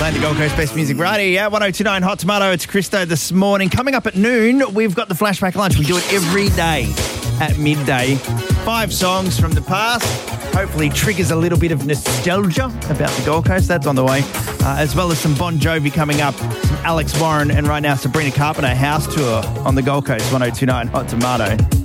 Playing the Gold Coast Best Music right here, 1029 Hot Tomato. It's Christo this morning. Coming up at noon, we've got the Flashback Lunch. We do it every day at midday. 5 songs from the past. Hopefully triggers a little bit of nostalgia about the Gold Coast. That's on the way. As well as some Bon Jovi coming up, some Alex Warren, and right now Sabrina Carpenter house tour on the Gold Coast, 1029 Hot Tomato.